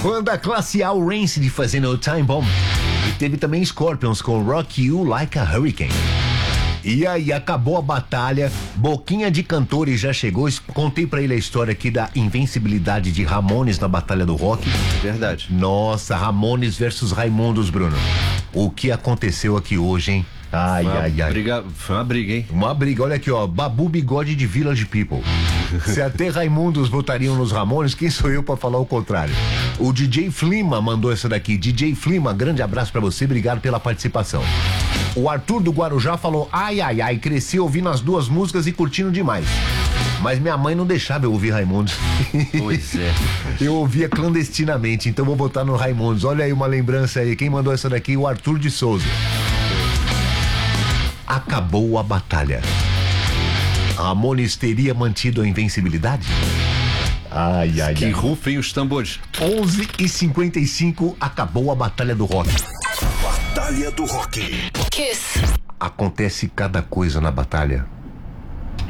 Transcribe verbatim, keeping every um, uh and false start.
Banda classe A, o Rancid fazendo o Time Bomb. E teve também Scorpions com Rock You Like a Hurricane. E aí, acabou a batalha, Boquinha de Cantores já chegou, contei pra ele a história aqui da invencibilidade de Ramones na Batalha do Rock. Verdade. Nossa, Ramones versus Raimundos, Bruno. O que aconteceu aqui hoje, hein? Ai, Uma ai, ai. Briga, foi uma briga, hein? Uma briga, olha aqui, ó, Babu Bigode de Village People. Se até Raimundos votariam nos Ramones, quem sou eu pra falar o contrário? O D J Flima mandou essa daqui. D J Flima, grande abraço pra você, obrigado pela participação. O Arthur do Guarujá falou, ai, ai, ai, cresci ouvindo as duas músicas e curtindo demais. Mas minha mãe não deixava eu ouvir Raimundos. Pois é. Eu ouvia clandestinamente, então vou botar no Raimundos. Olha aí uma lembrança aí, quem mandou essa daqui? O Arthur de Souza. Acabou a batalha. Ramones teria mantido a invencibilidade? Ai, ai, Que ai. rufem os tambores. onze e cinquenta e cinco, acabou a Batalha do Rock. Batalha do Rock. Kiss. Acontece cada coisa na batalha.